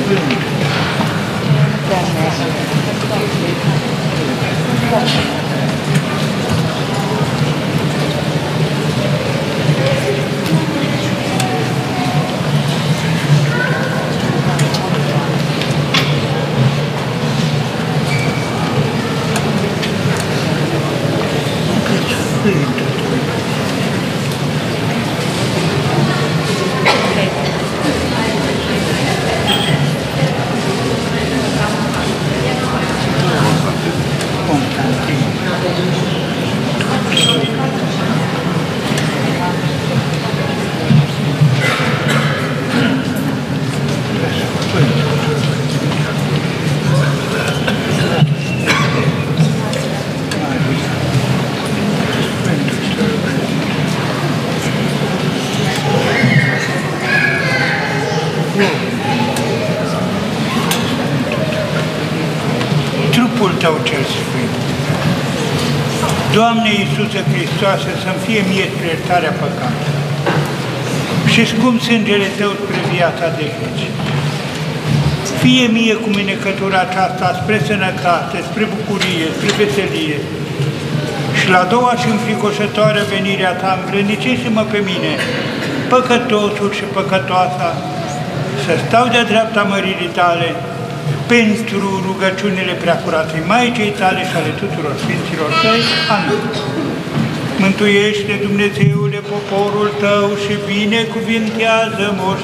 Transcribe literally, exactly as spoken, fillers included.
Trupul Tău cel Sfânt. Doamne Iisuse Hristoase, să-mi fie mie spre iertarea păcatelor și scump sângele Tău spre viața de veci. Fie mie cu minecătura aceasta spre sănătate, spre bucurie, spre veselie și la a doua și înfricoșătoare venirea Ta, învrednicește-mă pe mine, păcătosul și păcătoasa, să stau de-a dreapta măririi Tale, pentru rugăciunile preacuratei Maicii Tale și ale tuturor Sfinților Tăi. Amin. Mântuiește, Dumnezeule, poporul Tău și binecuvintează moș